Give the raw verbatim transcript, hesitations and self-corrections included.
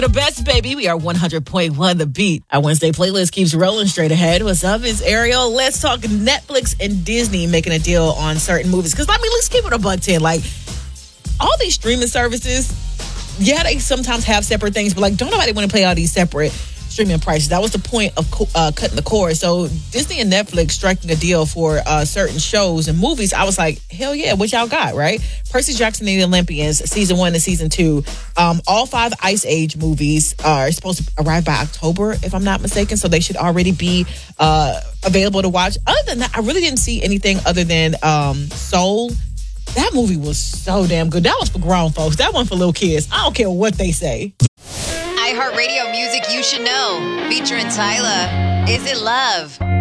The best, baby. We are one hundred point one The Beat. Our Wednesday playlist keeps rolling straight ahead. What's up? It's Ariel. Let's talk Netflix and Disney making a deal on certain movies. Because, I mean, let's keep it a buck ten. Like, all these streaming services, yeah, they sometimes have separate things, but, like, don't nobody want to pay all these separate streaming prices. That was the point of uh, cutting the cord. So Disney and Netflix striking a deal for uh, certain shows and movies. I was like, hell yeah, what y'all got, right? Percy Jackson and the Olympians, season one and season two. Um, all five Ice Age movies are supposed to arrive by October, if I'm not mistaken. So they should already be uh, available to watch. Other than that, I really didn't see anything other than um, Soul. That movie was so damn good. That was for grown folks. That one for little kids. I don't care what they say. iHeartRadio music you should know. Featuring Tyla. Is It Love?